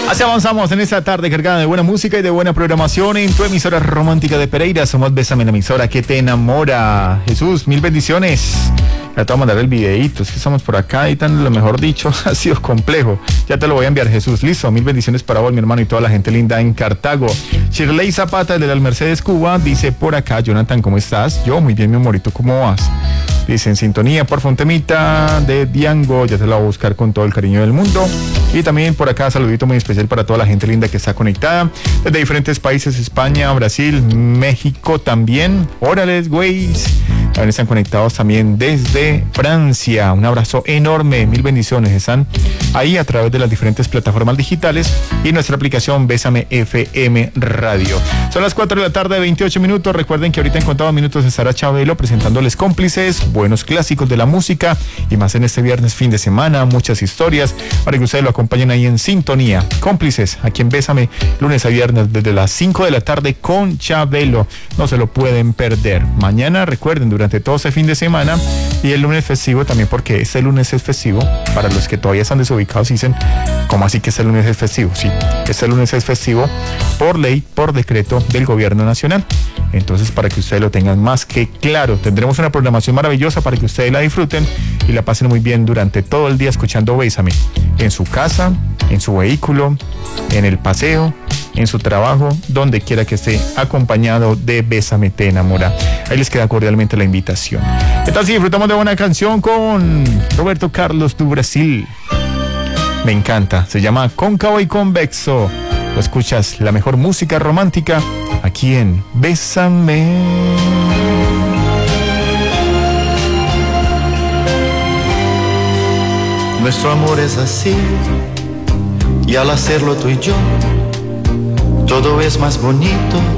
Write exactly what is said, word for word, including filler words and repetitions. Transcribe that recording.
Así avanzamos en esta tarde cargada de buena música y de buena programación en tu emisora romántica de Pereira. Somos Bésame, la emisora que te enamora. Jesús, mil bendiciones. Ya te voy a mandar el videíto, es que estamos por acá y tan, lo mejor dicho, ha sido complejo. Ya te lo voy a enviar, Jesús. Listo, mil bendiciones para vos, mi hermano, y toda la gente linda en Cartago. Shirley Zapata, de la Mercedes Cuba, dice por acá: Jonathan, ¿cómo estás? Yo, muy bien, mi amorito, ¿cómo vas? Dice, en sintonía, por favor, un temita de Diango, ya te la voy a buscar con todo el cariño del mundo. Y también por acá, saludito muy especial para toda la gente linda que está conectada desde diferentes países: España, Brasil, México también. Órales, güeyes. También están conectados también desde Francia. Un abrazo enorme, mil bendiciones. Están ahí a través de las diferentes plataformas digitales y nuestra aplicación Bésame F M Radio. Son las cuatro de la tarde, veintiocho minutos. Recuerden que ahorita en contados minutos estará Chabelo presentándoles Cómplices, buenos clásicos de la música y más en este viernes fin de semana, muchas historias para que ustedes lo acompañen ahí en sintonía. Cómplices, aquí en Bésame, lunes a viernes desde las cinco de la tarde con Chabelo. No se lo pueden perder. Mañana, recuerden, durante todo ese fin de semana y el lunes festivo también, porque este lunes es festivo. Para los que todavía están desubicados dicen, ¿cómo así que este lunes es festivo? Sí, este lunes es festivo por ley, por decreto del gobierno nacional. Entonces, para que ustedes lo tengan más que claro, tendremos una programación maravillosa para que ustedes la disfruten y la pasen muy bien durante todo el día escuchando Bésame, en su casa, en su vehículo, en el paseo, en su trabajo, donde quiera que esté, acompañado de Bésame te enamora. Ahí les queda cordialmente la invitación. Esta sí, disfrutamos de buena canción con Roberto Carlos do Brasil. Me encanta, se llama Cóncavo y Convexo. Lo escuchas, la mejor música romántica aquí en Bésame. Nuestro amor es así, y al hacerlo tú y yo, todo es más bonito